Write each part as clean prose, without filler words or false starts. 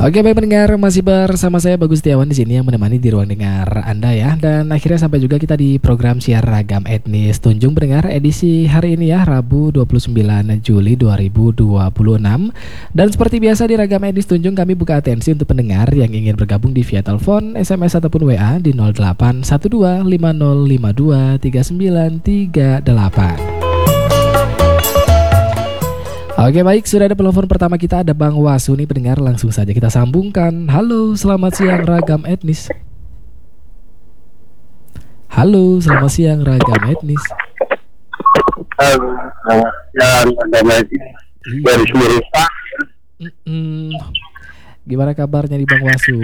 Oke, baik pendengar, masih bersama saya Bagus Setiawan di sini yang menemani di ruang dengar Anda ya. Dan akhirnya sampai juga kita di program siar ragam etnis Tunjung pendengar edisi hari ini ya, Rabu 29 Juli 2026. Dan seperti biasa di ragam etnis Tunjung kami buka atensi untuk pendengar yang ingin bergabung di via telepon, SMS ataupun WA di 081250523938. Oke baik, sudah ada telepon pertama kita, ada Bang Wasu nih pendengar, langsung saja kita sambungkan. Halo, selamat siang ragam etnis. Halo, selamat siang ragam etnis. Selamat siang ragam etnis. Dari Sumirisa. Gimana kabarnya di Bang Wasu?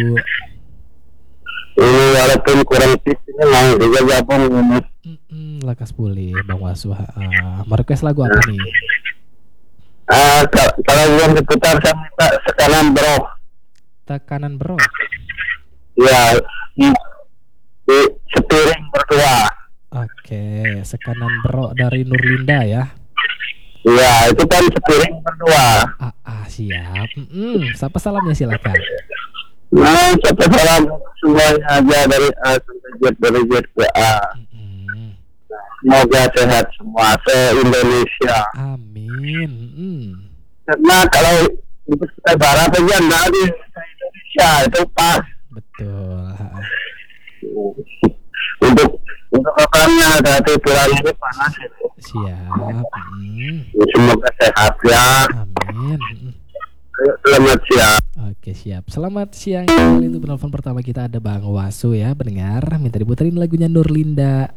Ini walaupun kurang tipsnya mau juga gabung. Lakas pulih Bang Wasu. Mau request lagu apa nih? Kalau belum diputar saya minta Sekanan Bro. Tekanan Bro. Ya, di Sepiring Berdua. Oke, Sekanan Bro dari Nurlinda ya. Ya, itu kan Sepiring Berdua. Siap. Siapa salamnya silakan. Nah, siapa salam semuanya aja dari A sampai Z, dari Z ke A. Semoga sehat semua se-Indonesia. Amin. Karena kalau di pesisir barat aja enggak di Indonesia itu pas. Betul. Untuk kabarnya hati bulan ini panas itu. Siap. Semoga sehat ya. Amin. Selamat siang. Oke siap. Selamat siang. Itu penelpon pertama kita ada Bang Wasu ya pendengar. Minta diputerin lagunya Nurlinda.